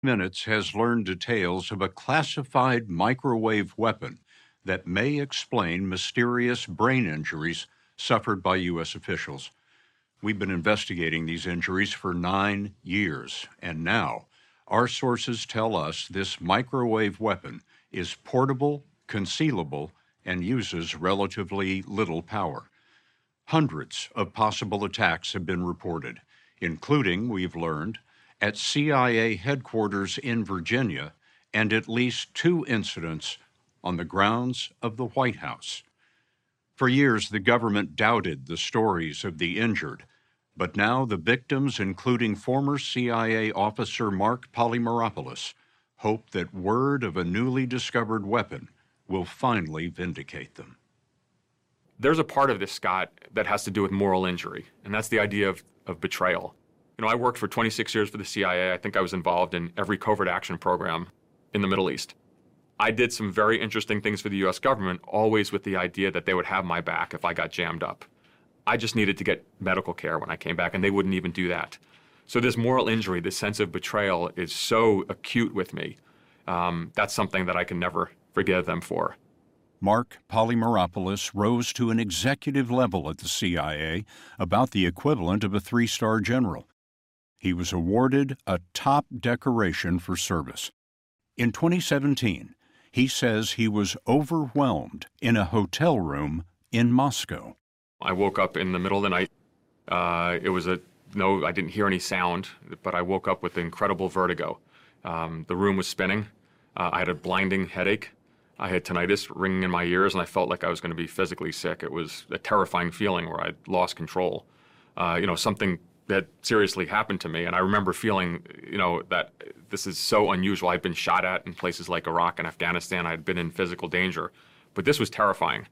Minutes has learned details of a classified microwave weapon that may explain mysterious brain injuries suffered by U.S. officials. We've been investigating these injuries for 9 years, and now our sources tell us this microwave weapon is portable, concealable, and uses relatively little power. Hundreds of possible attacks have been reported, including, we've learned, at CIA headquarters in Virginia and at least 2 incidents on the grounds of the White House. For years, the government doubted the stories of the injured, but now the victims, including former CIA officer Mark Polymeropoulos, hope that word of a newly discovered weapon will finally vindicate them. There's a part of this, Scott, that has to do with moral injury, and that's the idea of betrayal. You know, I worked for 26 years for the CIA. I think I was involved in every covert action program in the Middle East. I did some very interesting things for the U.S. government, always with the idea that they would have my back if I got jammed up. I just needed to get medical care when I came back, and they wouldn't even do that. So this moral injury, this sense of betrayal is so acute with me. That's something that I can never forgive them for. Mark Polymeropoulos rose to an executive level at the CIA, about the equivalent of a 3-star general. He was awarded a top decoration for service. In 2017, he says he was overwhelmed in a hotel room in Moscow. I woke up in the middle of the night. I didn't hear any sound, but I woke up with incredible vertigo. The room was spinning. I had a blinding headache. I had tinnitus ringing in my ears, and I felt like I was going to be physically sick. It was a terrifying feeling where I'd lost control. Something that seriously happened to me, and I remember feeling, that this is so unusual. I'd been shot at in places like Iraq and Afghanistan. I'd been in physical danger, but this was terrifying.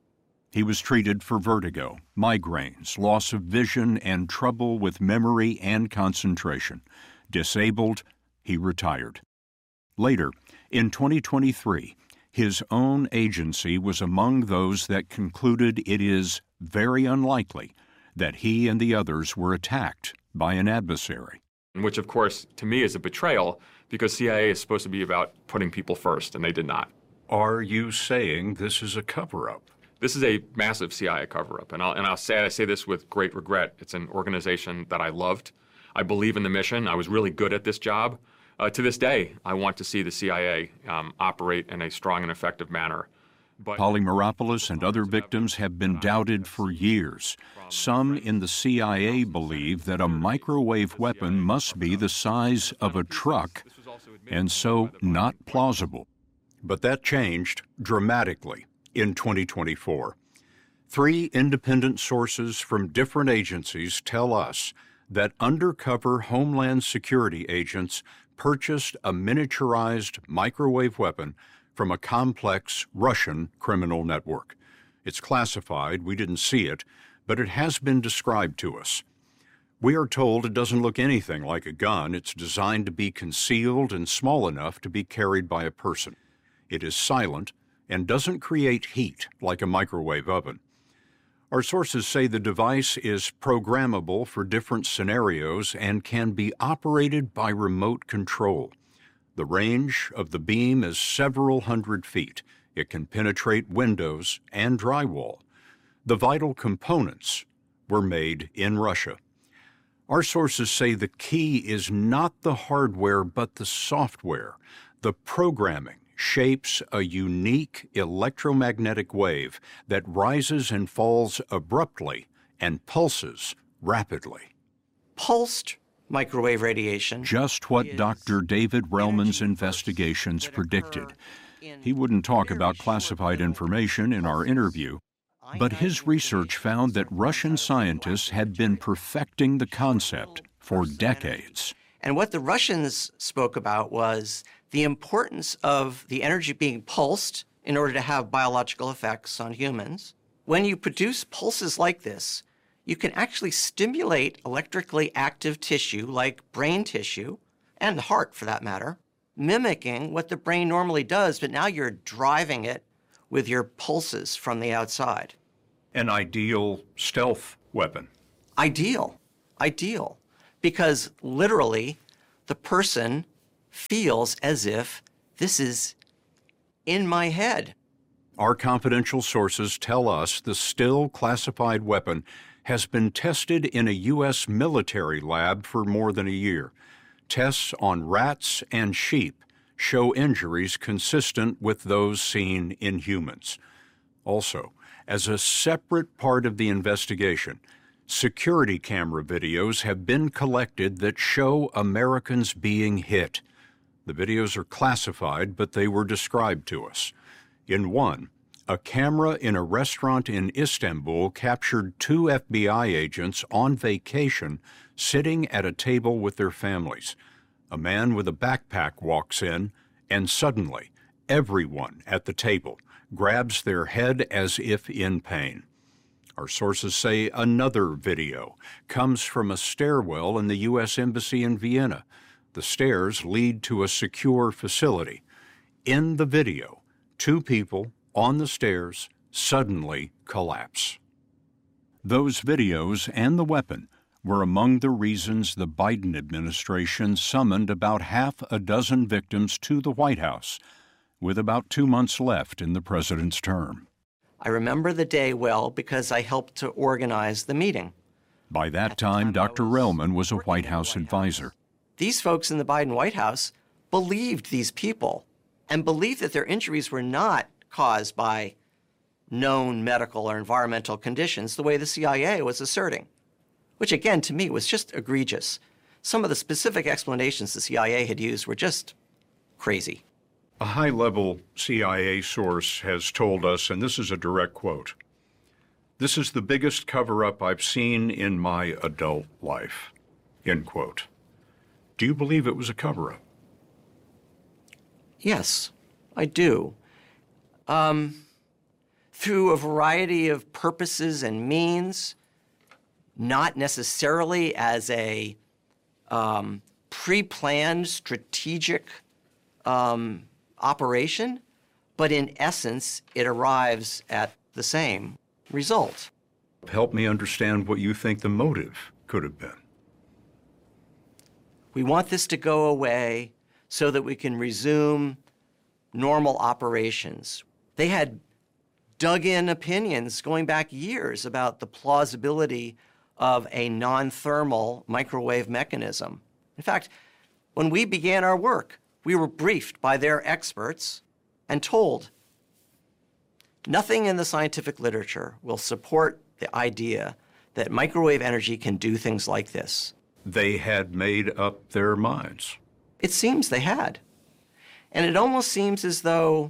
He was treated for vertigo, migraines, loss of vision, and trouble with memory and concentration. Disabled, he retired. Later, in 2023, his own agency was among those that concluded it is very unlikely that he and the others were attacked by an adversary. Which, of course, to me is a betrayal, because CIA is supposed to be about putting people first, and they did not. Are you saying this is a cover-up? This is a massive CIA cover-up, and I say this with great regret. It's an organization that I loved. I believe in the mission. I was really good at this job. To this day, I want to see the CIA operate in a strong and effective manner. But Polymeropoulos and other victims have been doubted for years. Some in the CIA believe that a microwave weapon must be the size of a truck, and so not plausible. But that changed dramatically in 2024. 3 independent sources from different agencies tell us that undercover Homeland Security agents purchased a miniaturized microwave weapon from a complex Russian criminal network. It's classified, we didn't see it, but it has been described to us. We are told it doesn't look anything like a gun. It's designed to be concealed and small enough to be carried by a person. It is silent and doesn't create heat like a microwave oven. Our sources say the device is programmable for different scenarios and can be operated by remote control. The range of the beam is several hundred feet. It can penetrate windows and drywall. The vital components were made in Russia. Our sources say the key is not the hardware but the software. The programming shapes a unique electromagnetic wave that rises and falls abruptly and pulses rapidly. Pulsed microwave radiation. Just what Dr. David Relman's investigations predicted. He wouldn't talk about classified information in our interview, but his research found that Russian scientists had been perfecting the concept for decades. And what the Russians spoke about was the importance of the energy being pulsed in order to have biological effects on humans. When you produce pulses like this, you can actually stimulate electrically active tissue like brain tissue, and the heart for that matter, mimicking what the brain normally does, but now you're driving it with your pulses from the outside. An ideal stealth weapon. Ideal. Because literally, the person feels as if this is in my head. Our confidential sources tell us the still classified weapon has been tested in a U.S. military lab for more than a year. Tests on rats and sheep show injuries consistent with those seen in humans. Also, as a separate part of the investigation, security camera videos have been collected that show Americans being hit. The videos are classified, but they were described to us. In one, a camera in a restaurant in Istanbul captured 2 FBI agents on vacation sitting at a table with their families. A man with a backpack walks in, and suddenly, everyone at the table grabs their head as if in pain. Our sources say another video comes from a stairwell in the U.S. Embassy in Vienna. The stairs lead to a secure facility. In the video, 2 people on the stairs suddenly collapse. Those videos and the weapon were among the reasons the Biden administration summoned about half a dozen victims to the White House, with about 2 months left in the president's term. I remember the day well because I helped to organize the meeting. By that time, Dr. Relman was a White House advisor. These folks in the Biden White House believed these people and believed that their injuries were not caused by known medical or environmental conditions the way the CIA was asserting, which again to me was just egregious. Some of the specific explanations the CIA had used were just crazy. A high-level CIA source has told us, and this is a direct quote, "This is the biggest cover-up I've seen in my adult life," end quote. Do you believe it was a cover-up? Yes, I do. Through a variety of purposes and means, not necessarily as a pre-planned strategic operation, but in essence, it arrives at the same result. Help me understand what you think the motive could have been. We want this to go away so that we can resume normal operations. They had dug-in opinions going back years about the plausibility of a non-thermal microwave mechanism. In fact, when we began our work, we were briefed by their experts and told nothing in the scientific literature will support the idea that microwave energy can do things like this. They had made up their minds. It seems they had. And it almost seems as though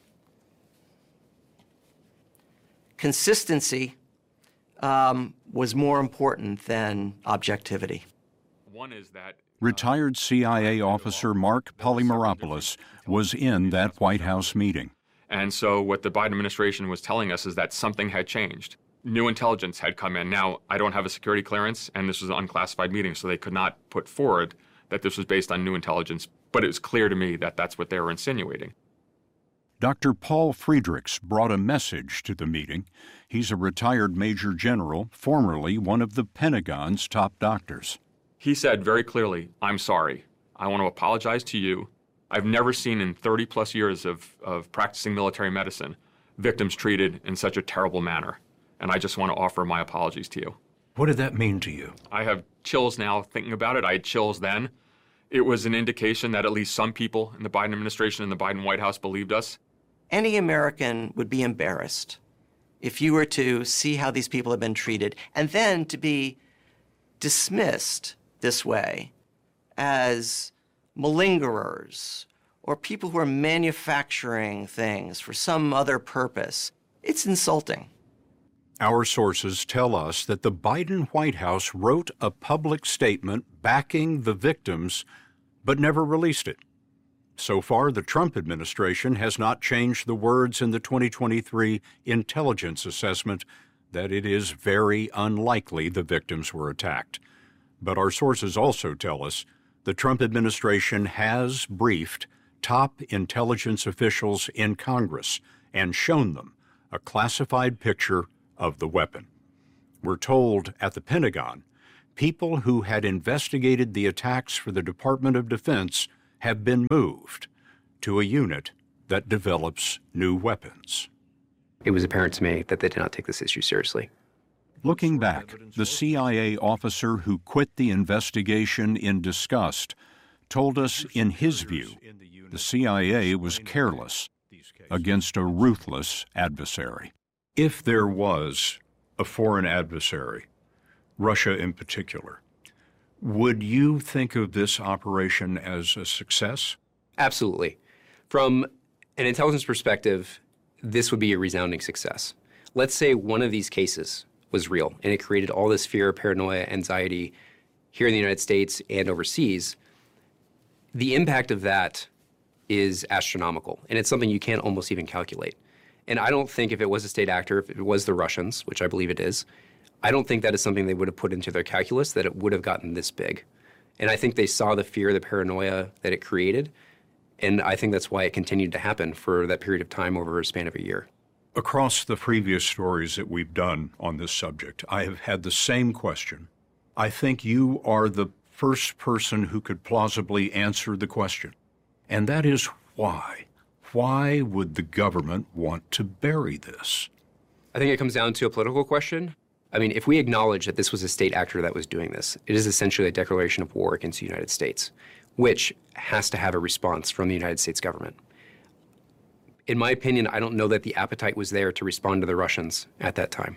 consistency was more important than objectivity. One is that Retired CIA officer Mark Polymeropoulos was in that White House meeting. And so what the Biden administration was telling us is that something had changed. New intelligence had come in. Now, I don't have a security clearance, and this was an unclassified meeting, so they could not put forward that this was based on new intelligence, but it was clear to me that that's what they were insinuating. Dr. Paul Friedrichs brought a message to the meeting. He's a retired Major General, formerly one of the Pentagon's top doctors. He said very clearly, "I'm sorry. I want to apologize to you. I've never seen in 30-plus years of practicing military medicine victims treated in such a terrible manner, and I just want to offer my apologies to you." What did that mean to you? I have chills now thinking about it. I had chills then. It was an indication that at least some people in the Biden administration and the Biden White House believed us. Any American would be embarrassed if you were to see how these people have been treated and then to be dismissed this way as malingerers or people who are manufacturing things for some other purpose. It's insulting. Our sources tell us that the Biden White House wrote a public statement backing the victims, but never released it. So far, the Trump administration has not changed the words in the 2023 intelligence assessment that it is very unlikely the victims were attacked. But our sources also tell us the Trump administration has briefed top intelligence officials in Congress and shown them a classified picture of the weapon. We're told at the Pentagon, people who had investigated the attacks for the Department of Defense have been moved to a unit that develops new weapons. It was apparent to me that they did not take this issue seriously. Looking back, the CIA officer who quit the investigation in disgust told us, in his view, the CIA was careless against a ruthless adversary. If there was a foreign adversary, Russia in particular, would you think of this operation as a success? Absolutely. From an intelligence perspective, this would be a resounding success. Let's say one of these cases was real and it created all this fear, paranoia, anxiety here in the United States and overseas. The impact of that is astronomical, and it's something you can't almost even calculate. And I don't think if it was a state actor, if it was the Russians, which I believe it is, I don't think that is something they would have put into their calculus, that it would have gotten this big. And I think they saw the fear, the paranoia that it created, and I think that's why it continued to happen for that period of time over a span of a year. Across the previous stories that we've done on this subject, I have had the same question. I think you are the first person who could plausibly answer the question, and that is why. Why would the government want to bury this? I think it comes down to a political question. I mean, if we acknowledge that this was a state actor that was doing this, it is essentially a declaration of war against the United States, which has to have a response from the United States government. In my opinion, I don't know that the appetite was there to respond to the Russians at that time.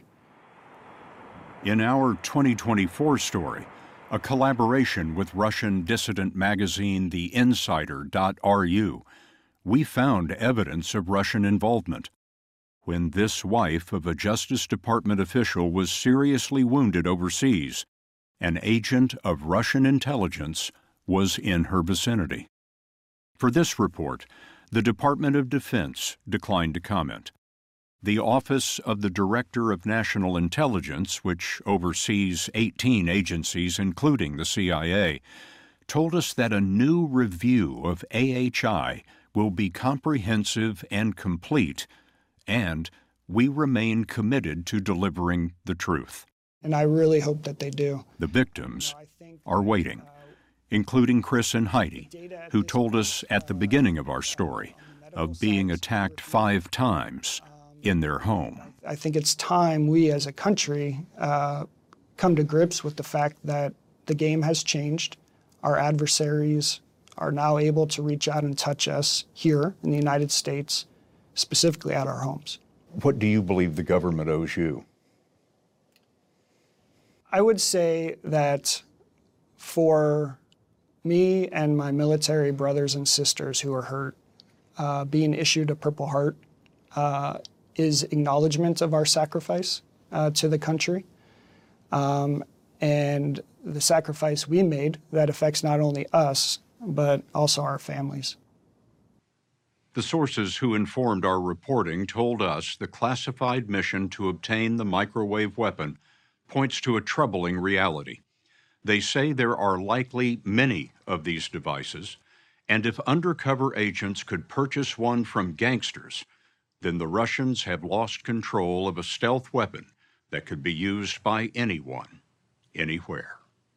In our 2024 story, a collaboration with Russian dissident magazine The Insider.ru, we found evidence of Russian involvement. When this wife of a Justice Department official was seriously wounded overseas, an agent of Russian intelligence was in her vicinity. For this report, the Department of Defense declined to comment. The Office of the Director of National Intelligence, which oversees 18 agencies, including the CIA, told us that a new review of AHI will be comprehensive and complete, and we remain committed to delivering the truth. And I really hope that they do. The victims are waiting, including Chris and Heidi, who told us at the beginning of our story of being attacked 5 times in their home. I think it's time we as a country come to grips with the fact that the game has changed. Our adversaries are now able to reach out and touch us here in the United States, specifically at our homes. What do you believe the government owes you? I would say that for me and my military brothers and sisters who are hurt, being issued a Purple Heart is acknowledgement of our sacrifice to the country. And the sacrifice we made that affects not only us, but also our families. The sources who informed our reporting told us the classified mission to obtain the microwave weapon points to a troubling reality. They say there are likely many of these devices, and if undercover agents could purchase one from gangsters, then the Russians have lost control of a stealth weapon that could be used by anyone, anywhere.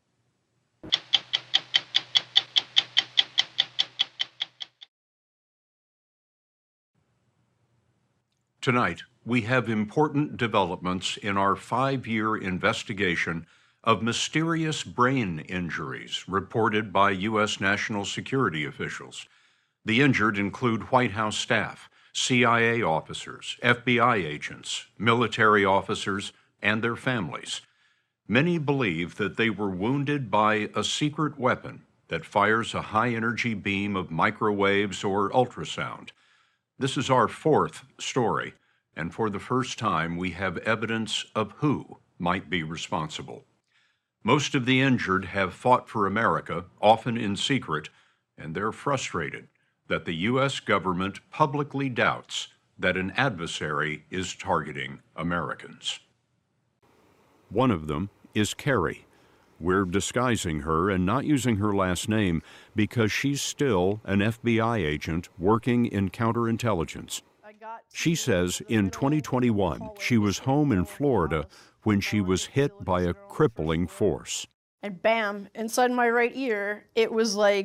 Tonight, we have important developments in our 5-year investigation of mysterious brain injuries reported by U.S. national security officials. The injured include White House staff, CIA officers, FBI agents, military officers, and their families. Many believe that they were wounded by a secret weapon that fires a high-energy beam of microwaves or ultrasound. This is our 4th story, and for the first time we have evidence of who might be responsible. Most of the injured have fought for America, often in secret, and they're frustrated that the U.S. government publicly doubts that an adversary is targeting Americans. One of them is Carrie. We're disguising her and not using her last name because she's still an FBI agent working in counterintelligence. She says in 2021 she was home in Florida when she was hit by a crippling force. And bam, inside my right ear, it was like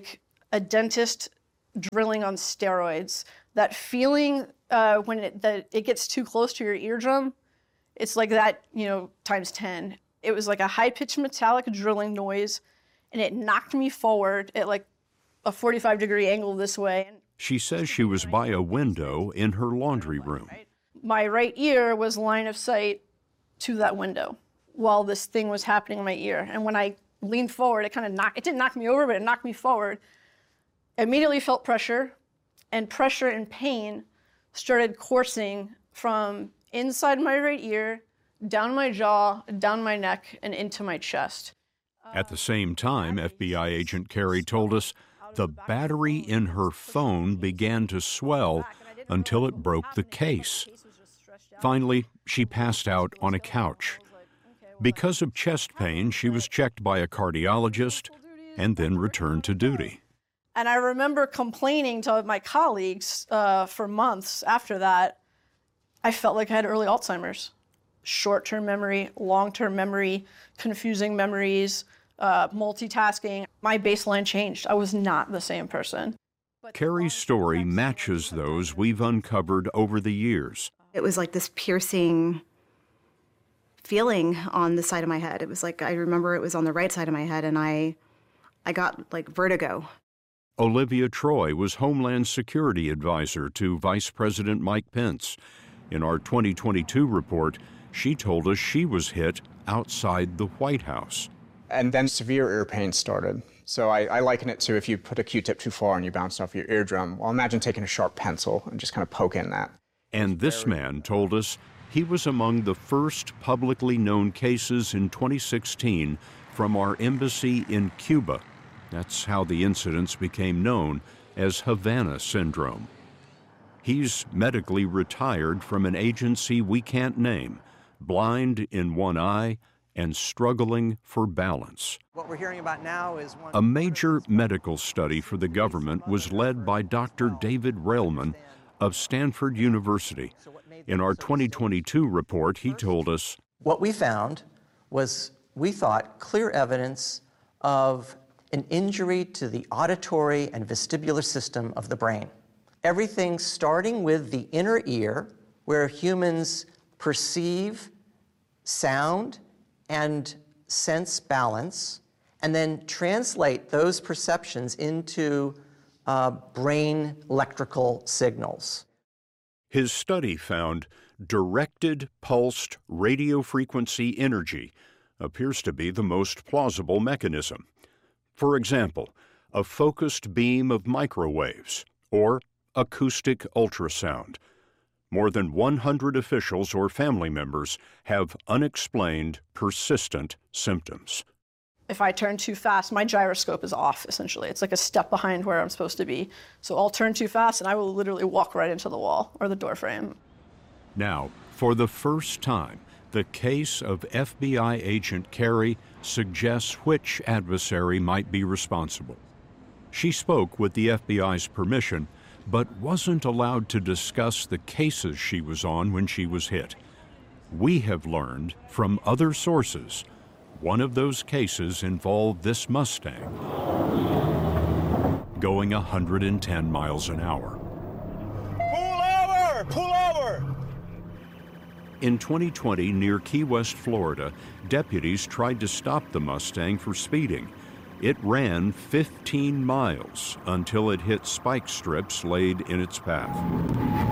a dentist drilling on steroids. That feeling when it gets too close to your eardrum, it's like that, times 10. It was like a high-pitched metallic drilling noise, and it knocked me forward at like a 45-degree angle this way. She says she was by a window in her laundry room. My right ear was line of sight to that window while this thing was happening in my ear. And when I leaned forward, it didn't knock me over, but it knocked me forward. I immediately felt pressure, and pressure and pain started coursing from inside my right ear, down my jaw, down my neck, and into my chest. At the same time, FBI agent Carey told us the battery in her phone began to swell until it broke the case. Finally, she passed out on a couch. Because of chest pain, she was checked by a cardiologist and then returned to duty. And I remember complaining to my colleagues for months after that. I felt like I had early Alzheimer's. Short-term memory, long-term memory, confusing memories, multitasking. My baseline changed. I was not the same person. Carey's story matches those we've uncovered over the years. It was like this piercing feeling on the side of my head. It was like, I remember it was on the right side of my head, and I got like vertigo. Olivia Troy was Homeland Security Advisor to Vice President Mike Pence. In our 2022 report, she told us she was hit outside the White House. And then severe ear pain started. So I liken it to if you put a Q-tip too far and you bounce off your eardrum. Well, imagine taking a sharp pencil and just kind of poking that. And this man told us he was among the first publicly known cases in 2016 from our embassy in Cuba. That's how the incidents became known as Havana syndrome. He's medically retired from an agency we can't name, blind in one eye and struggling for balance. What we're hearing about now is a major medical study for the government was led by Dr. David Railman of Stanford University. In our 2022 report, he told us, what we found was, we thought, clear evidence of an injury to the auditory and vestibular system of the brain. Everything starting with the inner ear, where humans perceive sound and sense balance, and then translate those perceptions into brain electrical signals. His study found directed pulsed radiofrequency energy appears to be the most plausible mechanism. For example, a focused beam of microwaves or acoustic ultrasound. More than 100 officials or family members have unexplained, persistent symptoms. If I turn too fast, my gyroscope is off, essentially. It's like a step behind where I'm supposed to be. So I'll turn too fast and I will literally walk right into the wall or the door frame. Now, for the first time, the case of FBI agent Carey suggests which adversary might be responsible. She spoke with the FBI's permission, but wasn't allowed to discuss the cases she was on when she was hit. We have learned from other sources one of those cases involved this Mustang going 110 miles an hour. Pull over! Pull over! In 2020, near Key West, Florida, deputies tried to stop the Mustang for speeding. It ran 15 miles until it hit spike strips laid in its path.